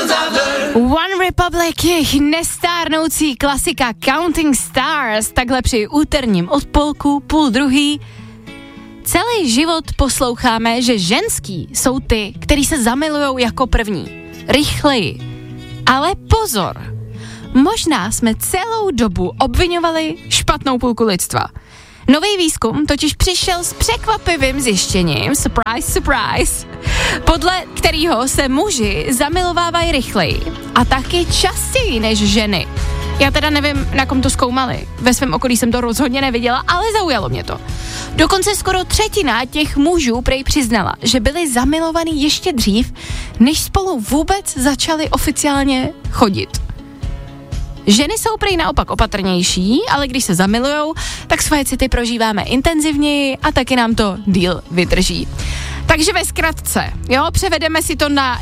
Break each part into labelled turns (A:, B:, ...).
A: One Republic, jejich nestárnoucí klasika Counting Stars, takhle při úterním odpolku, 12:30. Celý život posloucháme, že ženský jsou ty, který se zamilujou jako první. Rychleji. Ale pozor, možná jsme celou dobu obviňovali špatnou půlku lidstva. Nový výzkum totiž přišel s překvapivým zjištěním, surprise, surprise, podle kterého se muži zamilovávají rychleji a taky častěji než ženy. Já teda nevím, na kom to zkoumali. Ve svém okolí jsem to rozhodně neviděla, ale zaujalo mě to. Dokonce skoro třetina těch mužů prej přiznala, že byli zamilovaní ještě dřív, než spolu vůbec začali oficiálně chodit. Ženy jsou prej naopak opatrnější, ale když se zamilujou, tak svoje city prožíváme intenzivněji a taky nám to díl vydrží. Takže ve zkratce, jo, převedeme si to na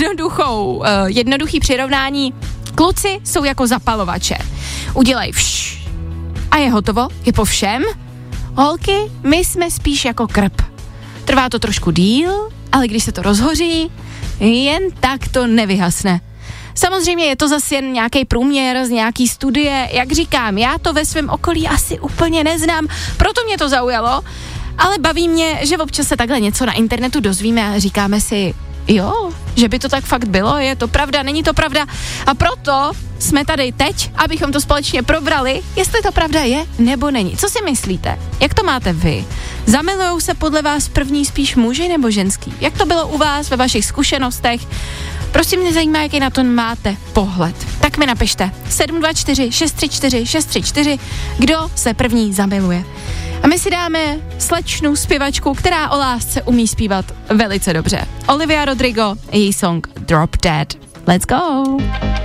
A: jednoduchý přirovnání. Kluci jsou jako zapalovače. Udělají vš a je hotovo, je po všem. Holky, my jsme spíš jako krb. Trvá to trošku díl, ale když se to rozhoří, jen tak to nevyhasne. Samozřejmě je to zase jen nějaký průměr z nějaký studie, jak říkám, já to ve svém okolí asi úplně neznám, proto mě to zaujalo, ale baví mě, že občas se takhle něco na internetu dozvíme a říkáme si, jo, že by to tak fakt bylo, je to pravda, není to pravda a proto jsme tady teď, abychom to společně probrali, jestli to pravda je nebo není. Co si myslíte? Jak to máte vy? Zamilujou se podle vás první spíš muži nebo ženský? Jak to bylo u vás ve vašich zkušenostech? Prostě mě zajímá, jaký na to máte pohled. Tak mi napište 724 634 634, kdo se první zamiluje. A my si dáme slečnu zpěvačku, která o lásce umí zpívat velice dobře. Olivia Rodrigo, její song Drop Dead. Let's go!